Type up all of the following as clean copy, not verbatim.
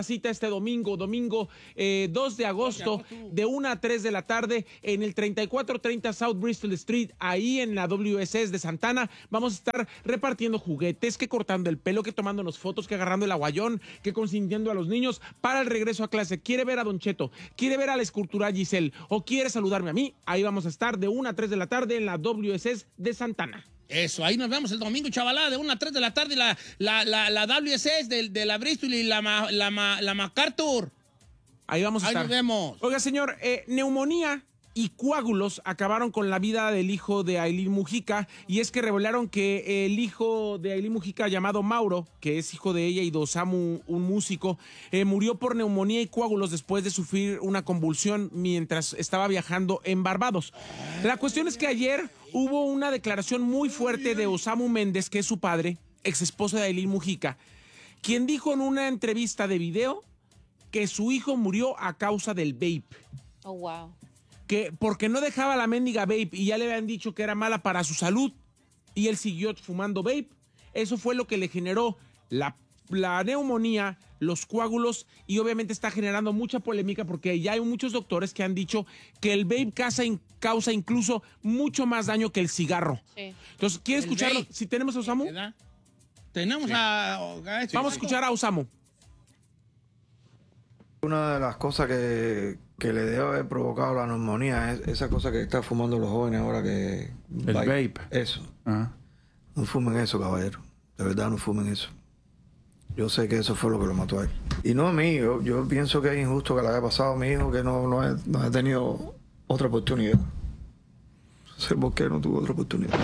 cita este domingo 2 de agosto, de 1 a 3 de la tarde, en el 3430 South Bristol Street, ahí en la WSS de Santana. Vamos a estar repartiendo juguetes, que cortando el pelo, que tomándonos fotos, que agarrando el aguayón, que consintiendo a los niños para el regreso a clase. ¿Quiere ver a Don Cheto? ¿Quiere ver a la escultura Giselle? ¿O quiere saludarme a mí? Ahí vamos a estar de 1 a 3 de la tarde en la WSS de Santana. Eso, ahí nos vemos el domingo, chavalada, de 1 a 3 de la tarde, la WSS de la Bristol y la MacArthur. Ahí vamos a estar. Ahí nos vemos. Oiga, señor, neumonía y coágulos acabaron con la vida del hijo de Ailín Mujica, y es que revelaron que el hijo de Ailín Mujica, llamado Mauro, que es hijo de ella y de Osamu, un músico, murió por neumonía y coágulos después de sufrir una convulsión mientras estaba viajando en Barbados. La cuestión es que ayer hubo una declaración muy fuerte de Osamu Méndez, que es su padre, ex esposo de Ailín Mujica, quien dijo en una entrevista de video que su hijo murió a causa del vape. Oh, wow. Que porque no dejaba la mendiga vape y ya le habían dicho que era mala para su salud y él siguió fumando vape. Eso fue lo que le generó la neumonía, los coágulos, y obviamente está generando mucha polémica porque ya hay muchos doctores que han dicho que el vape causa incluso mucho más daño que el cigarro. Sí. Entonces, ¿quiere escucharlo? Vape. Si tenemos a Osamu. Tenemos a... Vamos a escuchar a Osamu. Una de las cosas que le debe haber provocado la neumonía es esa cosa que están fumando los jóvenes ahora, que... El vape. Eso. Ajá. No fumen eso, caballero. De verdad, no fumen eso. Yo sé que eso fue lo que lo mató a él. Y no a mí, yo pienso que es injusto que le haya pasado a mi hijo, que no he tenido otra oportunidad. No sé por qué no tuvo otra oportunidad.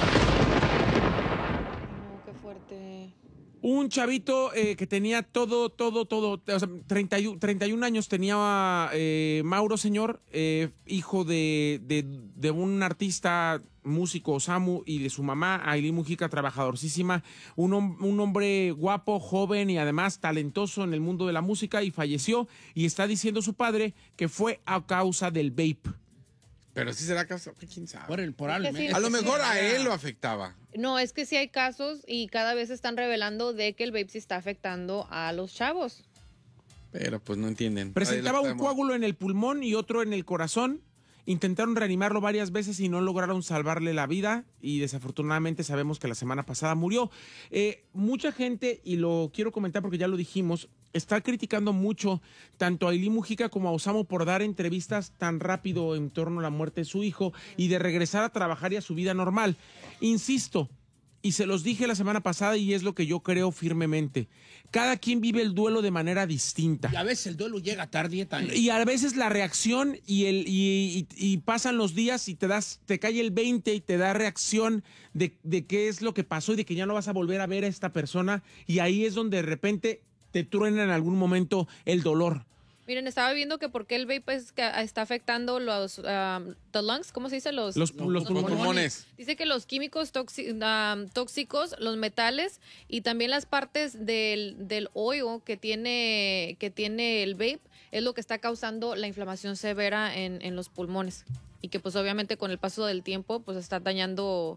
No, qué fuerte. Un chavito que tenía todo, o sea, 31 años tenía Mauro, señor, hijo de un artista, músico, Osamu, y de su mamá, Ailín Mujica, trabajadorcísima, un hombre guapo, joven y además talentoso en el mundo de la música, y falleció, y está diciendo su padre que fue a causa del vape. Pero sí será causa, quién sabe. Probablemente. A lo mejor a él lo afectaba. No, es que sí hay casos y cada vez están revelando de que el vape sí está afectando a los chavos. Pero pues no entienden. Presentaba un coágulo en el pulmón y otro en el corazón. Intentaron reanimarlo varias veces y no lograron salvarle la vida, y desafortunadamente sabemos que la semana pasada murió. Mucha gente, y lo quiero comentar porque ya lo dijimos, está criticando mucho tanto a Ailín Mujica como a Osamu por dar entrevistas tan rápido en torno a la muerte de su hijo y de regresar a trabajar y a su vida normal. Insisto, y se los dije la semana pasada y es lo que yo creo firmemente, cada quien vive el duelo de manera distinta. Y a veces el duelo llega tarde también. Y a veces la reacción y pasan los días y te cae el 20 y te da reacción de qué es lo que pasó y de que ya no vas a volver a ver a esta persona, y ahí es donde de repente te truena en algún momento el dolor. Miren, estaba viendo que por qué el vape está afectando los the lungs, ¿cómo se dice? Los pulmones. Dice que los químicos tóxicos, los metales y también las partes del hoyo que tiene el vape es lo que está causando la inflamación severa en los pulmones. Y que pues obviamente con el paso del tiempo pues está dañando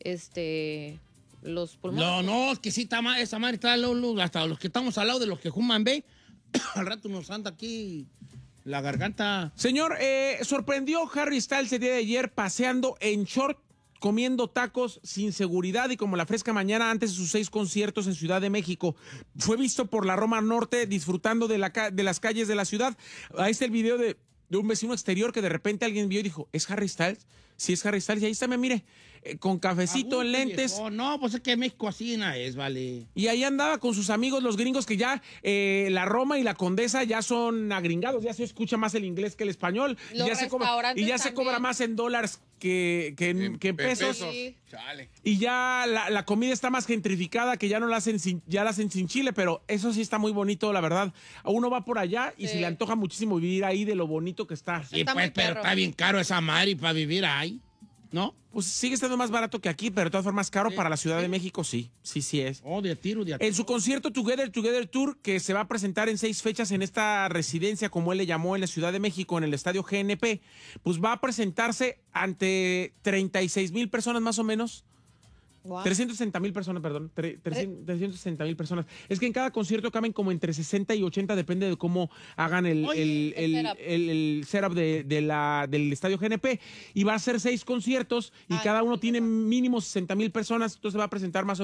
los pulmones. No, es que sí está mal, esa madre está hasta los que estamos al lado de los que fuman vape. Al rato nos anda aquí la garganta. Señor, sorprendió Harry Styles el día de ayer paseando en short, comiendo tacos sin seguridad y como la fresca mañana antes de sus 6 conciertos en Ciudad de México. Fue visto por la Roma Norte disfrutando de las calles de la ciudad. Ahí está el video de un vecino exterior que de repente alguien vio y dijo, ¿es Harry Styles? Sí, es Harry Styles. Y ahí está, mire, con cafecito en lentes. Viejo. No, pues es que México así no es, vale. Y ahí andaba con sus amigos los gringos, que ya la Roma y la Condesa ya son agringados, ya se escucha más el inglés que el español. Y ya se cobra más en dólares que en pesos. Sí. Y ya la comida está más gentrificada, que ya no la hacen ya la hacen sin chile, pero eso sí está muy bonito, la verdad. Uno va por allá y se le antoja muchísimo vivir ahí de lo bonito que está. Sí, pues, pero está bien caro esa madre para vivir ahí, ¿no? Pues sigue estando más barato que aquí, pero de todas formas caro para la Ciudad de México, sí es. Oh, de a tiro. En su concierto Together Tour, que se va a presentar en 6 fechas en esta residencia, como él le llamó, en la Ciudad de México, en el estadio GNP, pues va a presentarse ante 36,000 personas más o menos. Wow. 360,000 personas, perdón. 360,000 personas. Es que en cada concierto caben como entre 60 y 80, depende de cómo hagan el setup del estadio GNP. Y va a ser 6 conciertos y cada uno tiene mínimo 60,000 personas. Entonces va a presentar más o